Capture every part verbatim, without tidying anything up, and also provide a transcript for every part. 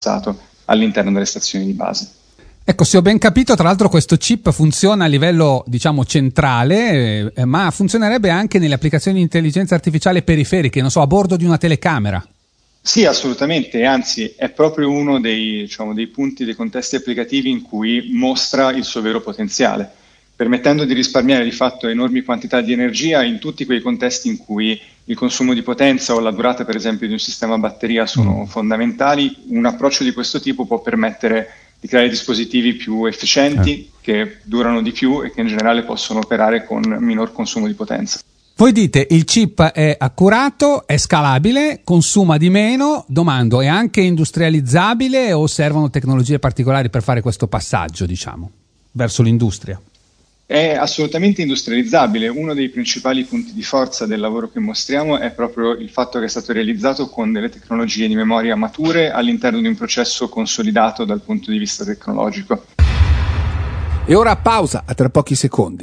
passato all'interno delle stazioni di base. Ecco, se ho ben capito, tra l'altro questo chip funziona a livello, diciamo, centrale, eh, ma funzionerebbe anche nelle applicazioni di intelligenza artificiale periferiche, non so, a bordo di una telecamera. Sì, assolutamente, anzi è proprio uno dei, diciamo, dei punti, dei contesti applicativi in cui mostra il suo vero potenziale, permettendo di risparmiare di fatto enormi quantità di energia in tutti quei contesti in cui il consumo di potenza o la durata, per esempio, di un sistema a batteria sono mm. fondamentali. Un approccio di questo tipo può permettere di creare dispositivi più efficienti, eh. che durano di più e che in generale possono operare con minor consumo di potenza. Voi dite il chip è accurato, è scalabile, consuma di meno. Domando, è anche industrializzabile o servono tecnologie particolari per fare questo passaggio, diciamo, verso l'industria? È assolutamente industrializzabile. Uno dei principali punti di forza del lavoro che mostriamo è proprio il fatto che è stato realizzato con delle tecnologie di memoria mature all'interno di un processo consolidato dal punto di vista tecnologico. E ora pausa, a tra pochi secondi.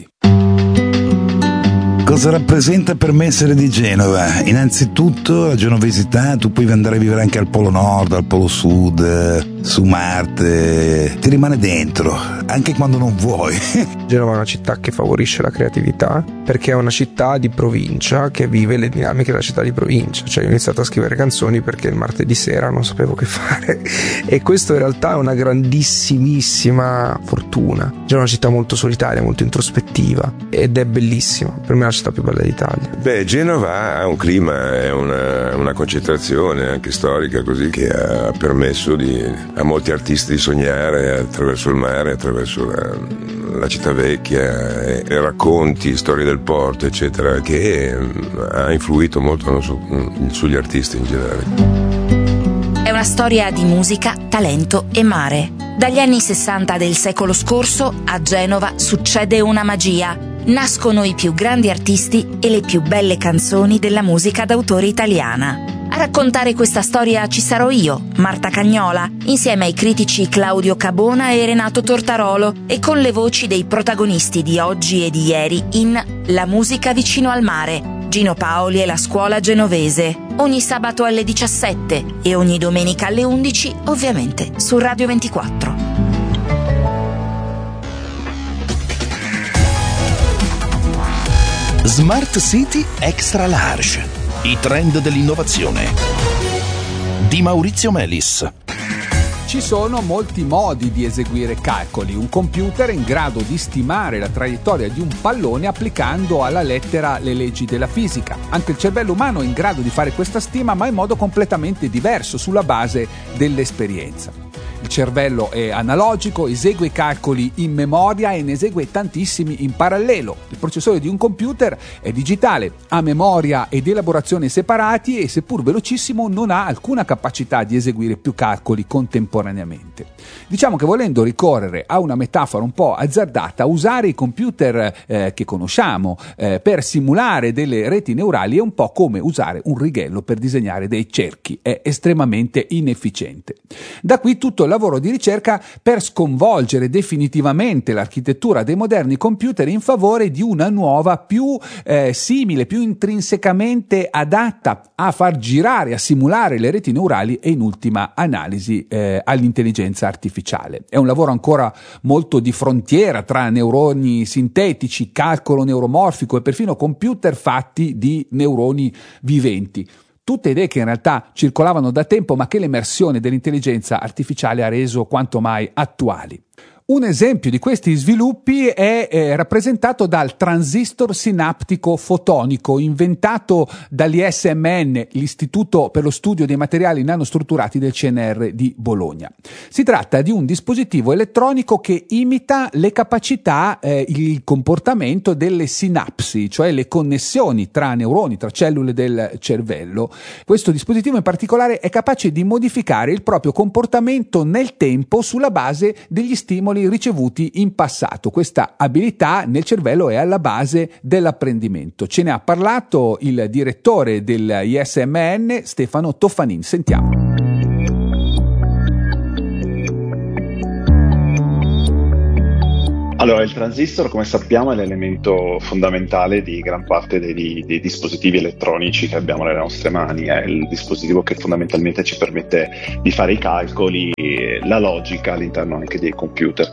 Cosa rappresenta per me essere di Genova? Innanzitutto la genovesità, tu puoi andare a vivere anche al Polo Nord, al Polo Sud, su Marte, ti rimane dentro, anche quando non vuoi. Genova è una città che favorisce la creatività, perché è una città di provincia che vive le dinamiche della città di provincia. Cioè ho iniziato a scrivere canzoni perché il martedì sera non sapevo che fare, e questo in realtà è una grandissimissima fortuna. Genova è una città molto solitaria, molto introspettiva, ed è bellissima. Per me è la città più bella d'Italia. Beh, Genova ha un clima, è una, una concentrazione anche storica così, che ha permesso di, a molti artisti di sognare attraverso il mare, attraverso la, la città vecchia, e, e racconti, storie del porto, eccetera, che ha influito molto no, su, sugli artisti in generale. È una storia di musica, talento e mare. Dagli anni sessanta del secolo scorso a Genova succede una magia. Nascono i più grandi artisti e le più belle canzoni della musica d'autore italiana. A raccontare questa storia ci sarò io, Marta Cagnola, insieme ai critici Claudio Cabona e Renato Tortarolo, e con le voci dei protagonisti di oggi e di ieri in La musica vicino al mare, Gino Paoli e la scuola genovese, ogni sabato alle diciassette e ogni domenica alle undici, ovviamente su Radio ventiquattro. Smart City Extra Large. I trend dell'innovazione. Di Maurizio Melis. Ci sono molti modi di eseguire calcoli. Un computer è in grado di stimare la traiettoria di un pallone applicando alla lettera le leggi della fisica. Anche il cervello umano è in grado di fare questa stima, ma in modo completamente diverso, sulla base dell'esperienza. Il cervello è analogico, esegue i calcoli in memoria e ne esegue tantissimi in parallelo. Il processore di un computer è digitale, ha memoria ed elaborazione separati e, seppur velocissimo, non ha alcuna capacità di eseguire più calcoli contemporaneamente. Diciamo che, volendo ricorrere a una metafora un po' azzardata, usare i computer eh, che conosciamo eh, per simulare delle reti neurali è un po' come usare un righello per disegnare dei cerchi, è estremamente inefficiente. Da qui tutto il lavoro di ricerca per sconvolgere definitivamente l'architettura dei moderni computer in favore di una nuova, più eh, simile, più intrinsecamente adatta a far girare, a simulare le reti neurali e in ultima analisi eh, all'intelligenza artificiale. È un lavoro ancora molto di frontiera tra neuroni sintetici, calcolo neuromorfico e perfino computer fatti di neuroni viventi. Tutte idee che in realtà circolavano da tempo, ma che l'emersione dell'intelligenza artificiale ha reso quanto mai attuali. Un esempio di questi sviluppi è eh, rappresentato dal transistor sinaptico fotonico, inventato dall'I S M N, l'Istituto per lo Studio dei Materiali Nanostrutturati del C N R di Bologna. Si tratta di un dispositivo elettronico che imita le capacità, eh, il comportamento delle sinapsi, cioè le connessioni tra neuroni, tra cellule del cervello. Questo dispositivo in particolare è capace di modificare il proprio comportamento nel tempo sulla base degli stimoli ricevuti in passato. Questa abilità nel cervello è alla base dell'apprendimento. Ce ne ha parlato il direttore dell'I S M N, Stefano Toffanin. Sentiamo. Allora, il transistor, come sappiamo, è l'elemento fondamentale di gran parte dei, dei dispositivi elettronici che abbiamo nelle nostre mani. È il dispositivo che fondamentalmente ci permette di fare i calcoli, la logica all'interno anche dei computer.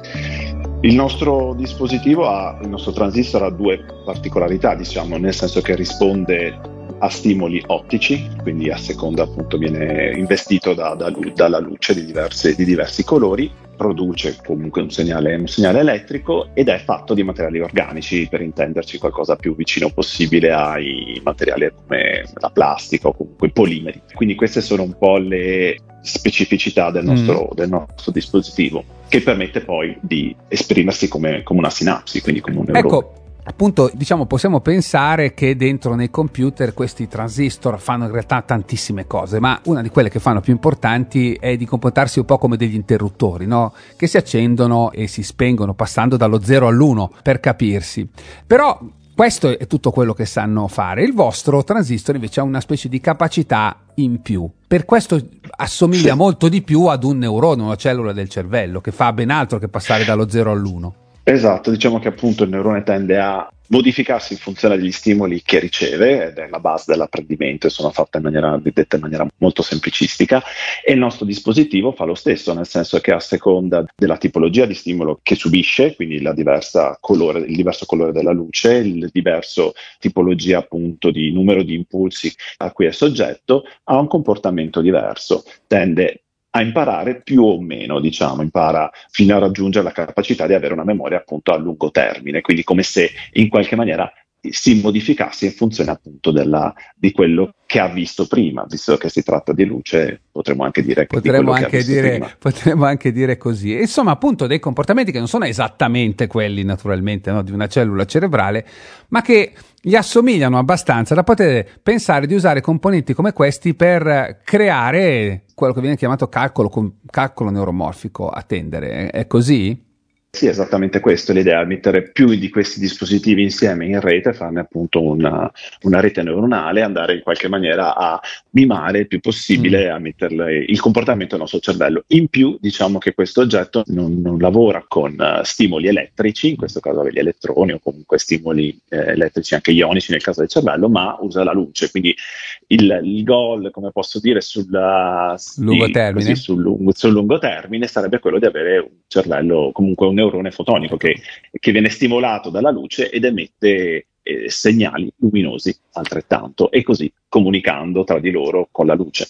Il nostro dispositivo ha, il nostro transistor ha due particolarità, diciamo, nel senso che risponde a stimoli ottici, quindi a seconda appunto viene investito da, da, dalla luce di, diverse, di diversi colori, produce comunque un segnale, un segnale elettrico ed è fatto di materiali organici, per intenderci qualcosa più vicino possibile ai materiali come la plastica o comunque i polimeri. Quindi queste sono un po' le specificità del nostro, mm. del nostro dispositivo, che permette poi di esprimersi come, come una sinapsi, quindi come un neurone. Ecco, appunto, diciamo, possiamo pensare che dentro nei computer questi transistor fanno in realtà tantissime cose, ma una di quelle che fanno più importanti è di comportarsi un po' come degli interruttori, no? Che si accendono e si spengono passando dallo zero all'uno, per capirsi. Però questo è tutto quello che sanno fare. Il vostro transistor invece ha una specie di capacità in più. Per questo assomiglia molto di più ad un neurone, una cellula del cervello, che fa ben altro che passare dallo zero all'uno. Esatto, diciamo che appunto il neurone tende a modificarsi in funzione degli stimoli che riceve, ed è la base dell'apprendimento, e sono fatte in maniera, dette in maniera molto semplicistica, e il nostro dispositivo fa lo stesso, nel senso che a seconda della tipologia di stimolo che subisce, quindi la diversa colore, il diverso colore della luce, il diverso tipologia appunto di numero di impulsi a cui è soggetto, ha un comportamento diverso, tende a imparare più o meno, diciamo, impara fino a raggiungere la capacità di avere una memoria appunto a lungo termine, quindi come se in qualche maniera si modificasse in funzione appunto della, di quello che ha visto prima, visto che si tratta di luce, potremmo anche dire che potremmo di quello anche che ha visto dire prima. potremmo anche dire così. Insomma, appunto, dei comportamenti che non sono esattamente quelli, naturalmente, no, di una cellula cerebrale, ma che gli assomigliano abbastanza da poter pensare di usare componenti come questi per creare quello che viene chiamato calcolo, calcolo neuromorfico a tendere. È così? Sì, esattamente questo, l'idea è mettere più di questi dispositivi insieme in rete, farne appunto una, una rete neuronale, andare in qualche maniera a mimare il più possibile, mm. a metterle il comportamento del nostro cervello. In più, diciamo che questo oggetto non, non lavora con uh, stimoli elettrici, in questo caso gli elettroni o comunque stimoli eh, elettrici anche ionici nel caso del cervello, ma usa la luce, quindi il, il goal, come posso dire, sulla, lungo sì, termine. Così, sul, lungo, sul lungo termine sarebbe quello di avere un cervello, comunque un neurone fotonico che, che viene stimolato dalla luce ed emette eh, segnali luminosi altrettanto, e così comunicando tra di loro con la luce.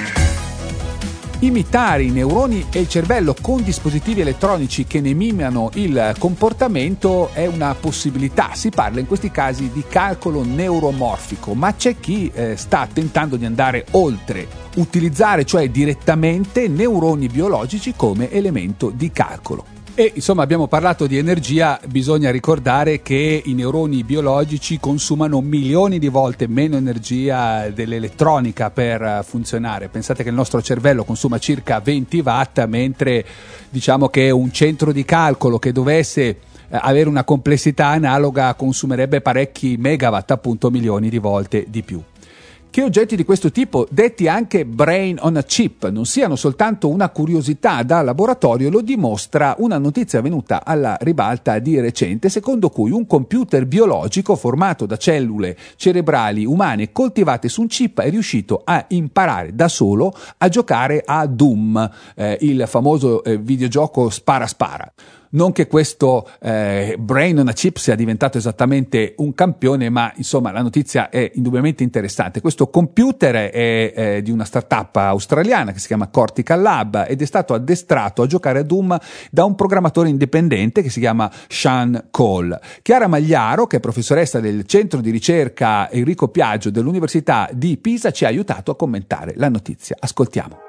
Imitare i neuroni e il cervello con dispositivi elettronici che ne mimano il comportamento è una possibilità. Si parla in questi casi di calcolo neuromorfico, ma c'è chi eh, sta tentando di andare oltre, utilizzare cioè direttamente neuroni biologici come elemento di calcolo. E insomma, abbiamo parlato di energia, bisogna ricordare che i neuroni biologici consumano milioni di volte meno energia dell'elettronica per funzionare. Pensate che il nostro cervello consuma circa venti watt, mentre diciamo che un centro di calcolo che dovesse avere una complessità analoga consumerebbe parecchi megawatt, appunto milioni di volte di più. Che oggetti di questo tipo, detti anche brain on a chip, non siano soltanto una curiosità da laboratorio, lo dimostra una notizia venuta alla ribalta di recente, secondo cui un computer biologico formato da cellule cerebrali umane coltivate su un chip è riuscito a imparare da solo a giocare a Doom, eh, il famoso eh, videogioco spara spara. Non che questo eh, brain on a chip sia diventato esattamente un campione, ma insomma la notizia è indubbiamente interessante. Questo computer è eh, di una startup australiana che si chiama Cortical Lab ed è stato addestrato a giocare a Doom da un programmatore indipendente che si chiama Sean Cole. Chiara Magliaro, che è professoressa del centro di ricerca Enrico Piaggio dell'Università di Pisa, ci ha aiutato a commentare la notizia. Ascoltiamo.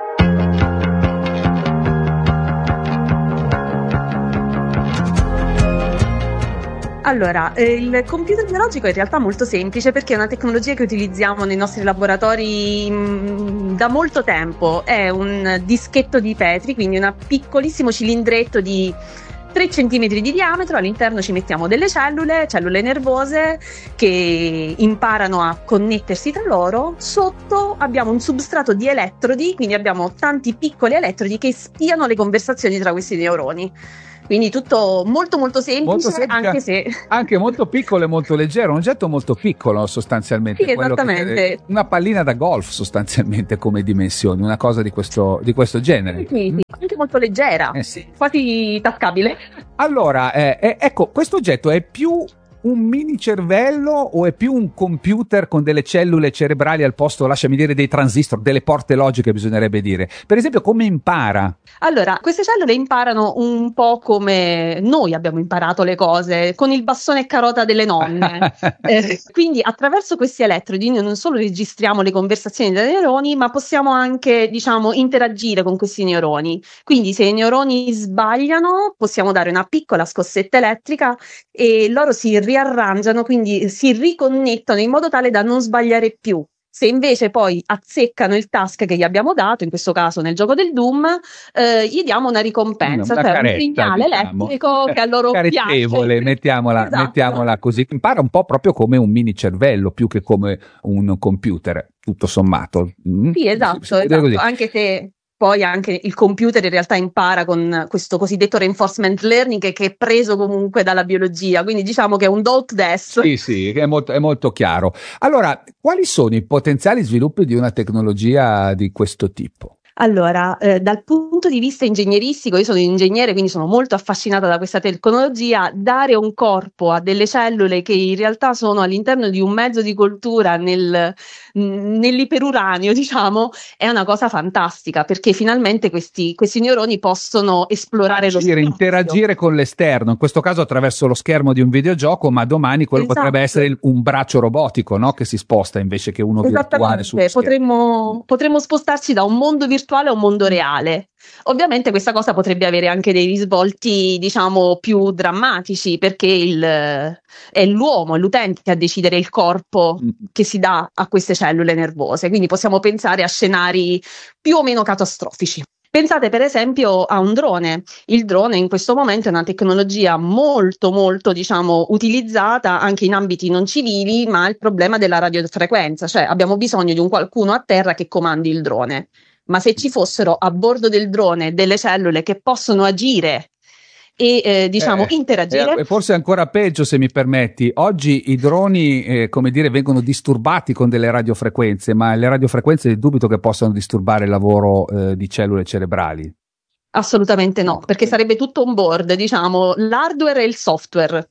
Allora, eh, il computer biologico è in realtà molto semplice perché è una tecnologia che utilizziamo nei nostri laboratori mh, da molto tempo. È un dischetto di Petri, quindi un piccolissimo cilindretto di tre centimetri di diametro. All'interno ci mettiamo delle cellule, cellule nervose che imparano a connettersi tra loro. Sotto abbiamo un substrato di elettrodi, quindi abbiamo tanti piccoli elettrodi che spiano le conversazioni tra questi neuroni. Quindi tutto molto molto semplice, molto semplice, anche se anche molto piccolo e molto leggero, un oggetto molto piccolo sostanzialmente. Sì, esattamente. Che, una pallina da golf sostanzialmente come dimensioni, una cosa di questo, di questo genere. Sì, sì, anche molto leggera, eh sì. quasi tascabile. Allora, eh, eh, ecco, questo oggetto è più un mini cervello o è più un computer con delle cellule cerebrali al posto, lasciami dire, dei transistor, delle porte logiche bisognerebbe dire? Per esempio, come impara? Allora, queste cellule imparano un po' come noi abbiamo imparato le cose, con il bastone e carota delle nonne. eh, quindi attraverso questi elettrodi noi non solo registriamo le conversazioni dei neuroni, ma possiamo anche, diciamo, interagire con questi neuroni. Quindi se i neuroni sbagliano, possiamo dare una piccola scossetta elettrica e loro si riarrangiano, quindi si riconnettono in modo tale da non sbagliare più. Se invece poi azzeccano il task che gli abbiamo dato, in questo caso nel gioco del Doom, eh, gli diamo una ricompensa, una cioè caretta, un segnale diciamo, elettrico che a loro carettevole, piace. mettiamola, Esatto. mettiamola così. Impara un po' proprio come un mini cervello, più che come un computer, tutto sommato. Mm? Sì, esatto, Si- si vede esatto. così. Anche se poi anche il computer in realtà impara con questo cosiddetto reinforcement learning che, che è preso comunque dalla biologia, quindi diciamo che è un do ut des. Sì, sì, è molto, è molto chiaro. Allora, quali sono i potenziali sviluppi di una tecnologia di questo tipo? Allora, eh, dal punto di vista ingegneristico, io sono ingegnere, quindi sono molto affascinata da questa tecnologia. Dare un corpo a delle cellule che in realtà sono all'interno di un mezzo di coltura nel, mh, nell'iperuranio, diciamo, è una cosa fantastica, perché finalmente questi, questi neuroni possono esplorare lo Agire, spazio. interagire con l'esterno, in questo caso attraverso lo schermo di un videogioco, ma domani quello Esatto. potrebbe essere il- un braccio robotico, no? Che si sposta invece che uno virtuale sullo Esattamente, schermo. potremmo, potremmo spostarci da un mondo virtuale a un mondo reale. Ovviamente questa cosa potrebbe avere anche dei risvolti, diciamo, più drammatici, perché il, è l'uomo, è l'utente a decidere il corpo che si dà a queste cellule nervose, quindi possiamo pensare a scenari più o meno catastrofici. Pensate per esempio a un drone. Il drone in questo momento è una tecnologia molto molto, diciamo, utilizzata anche in ambiti non civili, ma ha il problema della radiofrequenza, cioè abbiamo bisogno di un qualcuno a terra che comandi il drone. Ma se ci fossero a bordo del drone delle cellule che possono agire e eh, diciamo Eh, interagire. E forse ancora peggio, se mi permetti. Oggi i droni, eh, come dire, vengono disturbati con delle radiofrequenze, ma le radiofrequenze dubito che possano disturbare il lavoro eh, di cellule cerebrali. Assolutamente no, perché sarebbe tutto on board, diciamo, l'hardware e il software.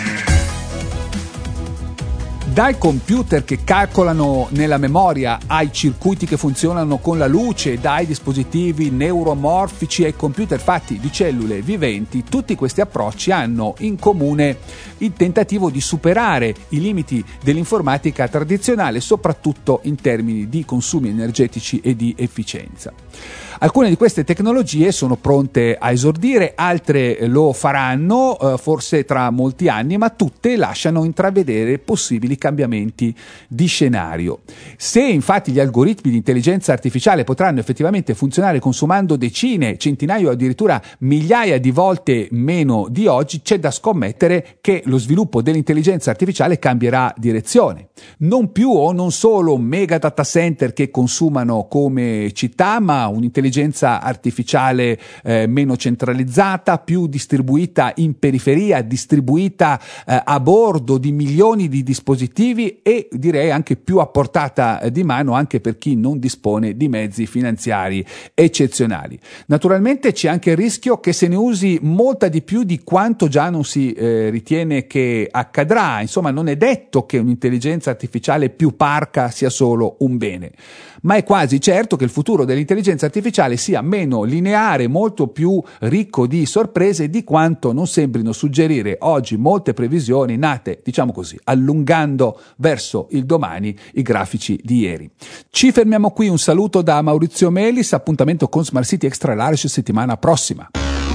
Dai computer che calcolano nella memoria ai circuiti che funzionano con la luce, dai dispositivi neuromorfici ai computer fatti di cellule viventi, tutti questi approcci hanno in comune il tentativo di superare i limiti dell'informatica tradizionale, soprattutto in termini di consumi energetici e di efficienza. Alcune di queste tecnologie sono pronte a esordire, altre lo faranno eh, forse tra molti anni, ma tutte lasciano intravedere possibili cambiamenti di scenario. Se infatti gli algoritmi di intelligenza artificiale potranno effettivamente funzionare consumando decine, centinaia o addirittura migliaia di volte meno di oggi, c'è da scommettere che lo sviluppo dell'intelligenza artificiale cambierà direzione. Non più o non solo mega data center che consumano come città, ma un'intelligenza artificiale eh, meno centralizzata, più distribuita in periferia, distribuita eh, a bordo di milioni di dispositivi e direi anche più a portata eh, di mano anche per chi non dispone di mezzi finanziari eccezionali. Naturalmente c'è anche il rischio che se ne usi molta di più di quanto già non si eh, ritiene che accadrà. Insomma, non è detto che un'intelligenza artificiale più parca sia solo un bene, ma è quasi certo che il futuro dell'intelligenza artificiale sia meno lineare, molto più ricco di sorprese di quanto non sembrino suggerire oggi molte previsioni nate, diciamo così, allungando verso il domani i grafici di ieri. Ci fermiamo qui, un saluto da Maurizio Melis, appuntamento con Smart City Extra Large settimana prossima.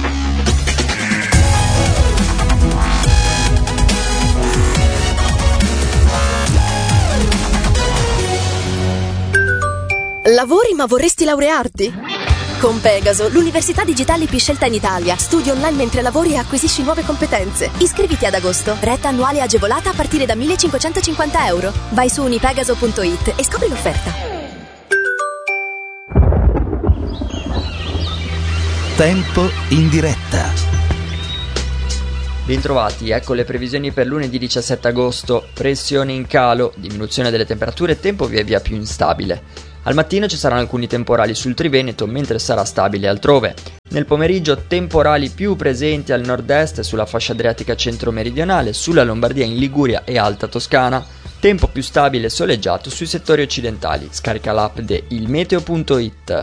Lavori ma vorresti laurearti? Con Pegaso, l'università digitale più scelta in Italia. Studi online mentre lavori e acquisisci nuove competenze. Iscriviti ad agosto. Retta annuale agevolata a partire da millecinquecentocinquanta euro. Vai su unipegaso punto it e scopri l'offerta. Tempo in diretta. Bentrovati, ecco le previsioni per lunedì diciassette agosto. Pressione in calo, diminuzione delle temperature e tempo via via più instabile. Al mattino ci saranno alcuni temporali sul Triveneto, mentre sarà stabile altrove. Nel pomeriggio temporali più presenti al nord-est e sulla fascia adriatica centro-meridionale, sulla Lombardia, in Liguria e Alta Toscana. Tempo più stabile e soleggiato sui settori occidentali. Scarica l'app di ilmeteo punto it.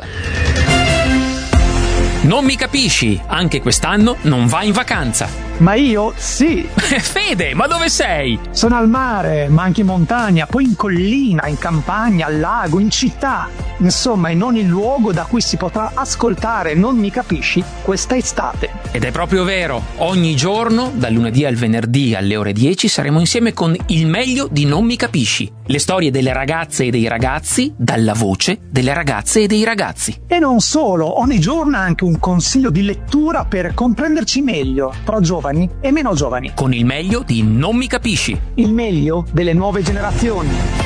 Non mi capisci? Anche quest'anno non vai in vacanza. Ma io sì. Fede, ma dove sei? Sono al mare, ma anche in montagna, poi in collina, in campagna, al lago, in città. Insomma, in ogni luogo da cui si potrà ascoltare Non mi capisci questa estate. Ed è proprio vero. Ogni giorno, dal lunedì al venerdì alle ore dieci, saremo insieme con il meglio di Non mi capisci. Le storie delle ragazze e dei ragazzi, dalla voce delle ragazze e dei ragazzi. E non solo, ogni giorno anche un consiglio di lettura per comprenderci meglio, tra giovani e meno giovani. Con il meglio di Non mi capisci. Il meglio delle nuove generazioni.